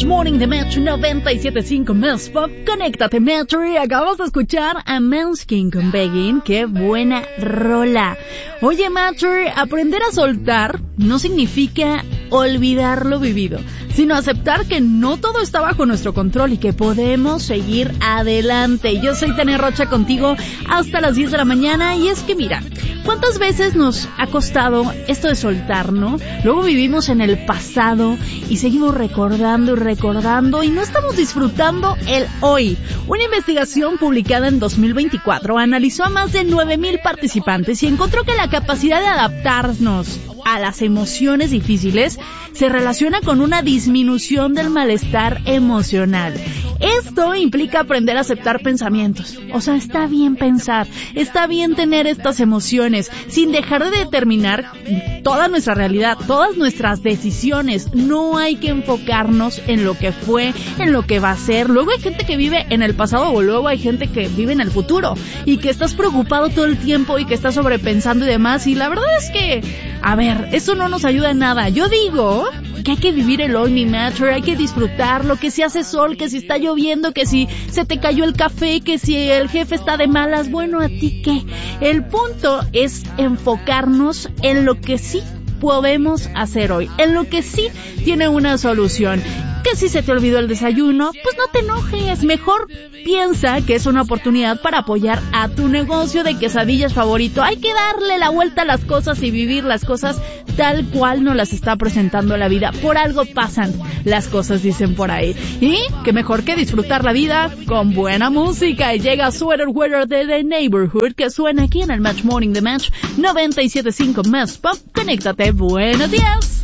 Morning de Metro 97.5 Más Pop. Conéctate, Metro. Y acabamos de escuchar a Manskin con Begging. ¡Qué buena rola! Oye, Metro, aprender a soltar no significa olvidar lo vivido, sino aceptar que no todo está bajo nuestro control y que podemos seguir adelante. Yo soy Tania Rocha contigo hasta las 10 de la mañana y es que mira, ¿cuántas veces nos ha costado esto de soltar, no? Luego vivimos en el pasado y seguimos recordando y no estamos disfrutando el hoy. Una investigación publicada en 2024 analizó a más de 9,000 participantes y encontró que la capacidad de adaptarnos a las emociones difíciles se relaciona con una disminución del malestar emocional. Esto implica aprender a aceptar pensamientos. O sea, está bien pensar, está bien tener estas emociones, sin dejar de determinar toda nuestra realidad, todas nuestras decisiones. No hay que enfocarnos en lo que fue, en lo que va a ser. Luego hay gente que vive en el pasado o luego hay gente que vive en el futuro y que estás preocupado todo el tiempo y que estás sobrepensando y demás. Y la verdad es que, a ver, eso no nos ayuda en nada. Yo digo que hay que vivir el hoy, mi matter, hay que disfrutarlo, que si hace sol, que si está lloviendo, que si se te cayó el café, que si el jefe está de malas, bueno, ¿a ti qué? El punto es enfocarnos en lo que sí podemos hacer hoy, en lo que sí tiene una solución. Que si se te olvidó el desayuno, pues no te enojes, mejor piensa que es una oportunidad para apoyar a tu negocio de quesadillas favorito. Hay que darle la vuelta a las cosas y vivir las cosas tal cual nos las está presentando la vida. Por algo pasan las cosas, dicen por ahí. Y que mejor que disfrutar la vida con buena música. Y llega Sweater Weather de The Neighborhood, que suena aquí en el Match Morning de Match 97.5 Más Pop. Conéctate, buenos días.